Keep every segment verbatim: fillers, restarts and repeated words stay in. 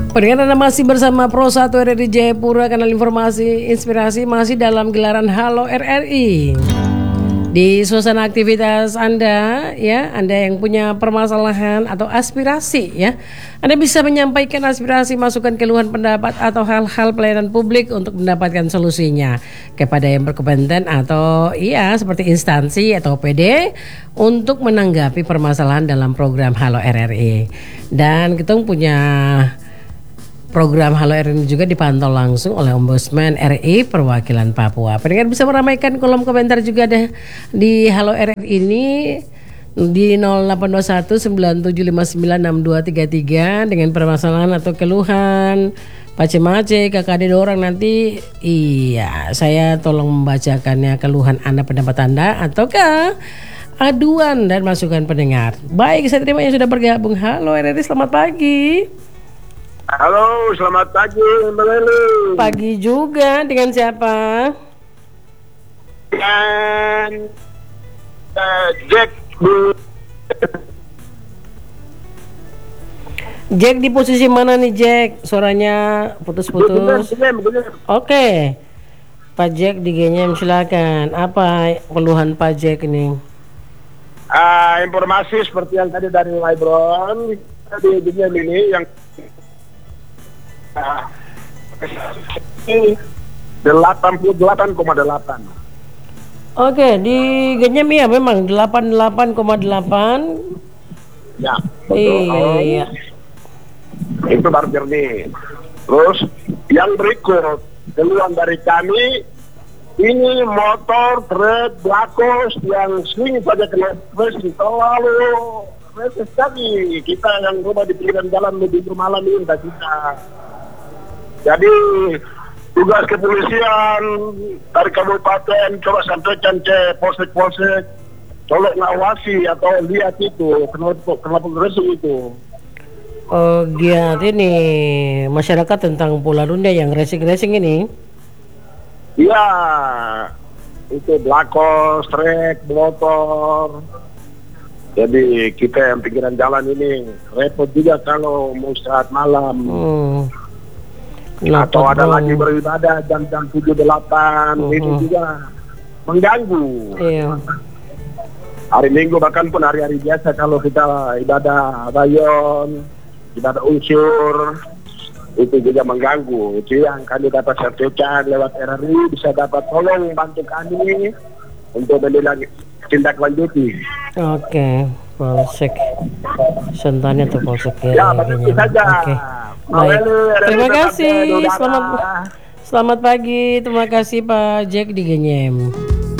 Pendengar, Anda masih bersama Pro satu R R I Jayapura, kanal informasi inspirasi masih dalam gelaran Halo R R I. Di suasana aktivitas Anda, ya, Anda yang punya permasalahan atau aspirasi, ya, Anda bisa menyampaikan aspirasi, masukan, keluhan, pendapat atau hal-hal pelayanan publik untuk mendapatkan solusinya kepada yang berkompeten atau iya seperti instansi atau O P D untuk menanggapi permasalahan dalam program Halo R R I. Dan kita punya program Halo R R I ini juga dipantau langsung oleh Ombudsman R I Perwakilan Papua. Pendengar bisa meramaikan kolom komentar juga ada di Halo R R I ini di nol delapan dua satu sembilan tujuh lima sembilan enam dua tiga tiga dengan permasalahan atau keluhan pace-mace kakak ada orang nanti. Iya, saya tolong membacakannya keluhan Anda, pendapat Anda ataukah aduan dan masukan pendengar. Baik, saya terima yang sudah bergabung. Halo R R I, selamat pagi. Halo, selamat pagi Mbak Leli. Pagi juga, dengan siapa? Dan uh, Jack di Jack di posisi mana nih Jack? Suaranya putus-putus. Oke, Pak Jack di Genyem, silakan. Apa keluhan Pak Jack ini? Uh, informasi seperti yang tadi dari Lebron di Genyem ini yang delapan puluh delapan koma delapan. Oke, di Genyem ya memang delapan puluh delapan koma delapan. Ya, betul. Iya. Itu baru jernih. Terus yang berikut keluhan dari kami, ini motor truk belakos yang sering saja kena racing, terlalu racing sekali. Kita yang rumah di pinggiran jalan lebih bermalam ini tak kita. Jadi tugas kepolisian dari kabupaten coba sampaikan ke polsek-polsek, tolong ngawasi atau lihat itu kenapa kenapa racing itu. Oh giat ini masyarakat tentang pola dunia yang racing-racing ini. Iya, itu belakos, trek, motor. Jadi kita yang pinggiran jalan ini repot juga kalau mau istirahat malam. Hmm. Atau ada oh. lagi beribadah jam-jam tujuh delapan, uh-huh. Ini juga mengganggu. Iya. Hari Minggu bahkan pun hari-hari biasa kalau kita ibadah bayon, ibadah unsur, itu juga mengganggu. Itu yang kami dapat sampaikan lewat R R I, bisa dapat tolong bantu kami untuk tindak lanjuti. Oke, polsek Sentani atau polsek ya. Ya, begitu saja. Oke. Baik, terima kasih. Selamat selamat pagi. Terima kasih Pak Jack di Genyem.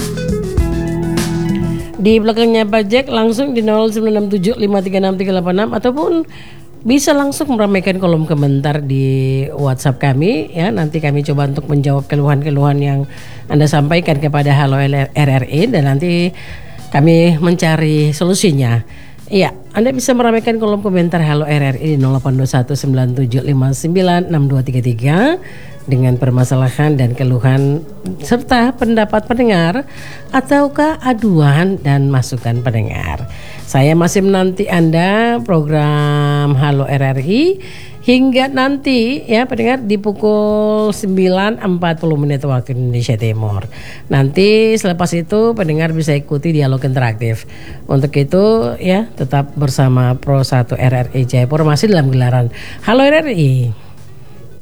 Di belakangnya Pak Jack langsung di nol sembilan enam tujuh lima tiga enam tiga delapan enam ataupun bisa langsung meramaikan kolom komentar di WhatsApp kami ya. Nanti kami coba untuk menjawab keluhan-keluhan yang Anda sampaikan kepada Halo R R I dan nanti kami mencari solusinya. Iya, Anda bisa meramaikan kolom komentar Halo R R I di nol delapan dua satu sembilan tujuh lima sembilan enam dua tiga tiga dengan permasalahan dan keluhan serta pendapat pendengar ataukah aduan dan masukan pendengar. Saya masih menanti Anda program Halo R R I hingga nanti ya pendengar di pukul sembilan empat puluh menit waktu Indonesia Timur. Nanti selepas itu pendengar bisa ikuti dialog interaktif. Untuk itu ya tetap bersama Pro satu R R I Jayapura masih dalam gelaran Halo R R I.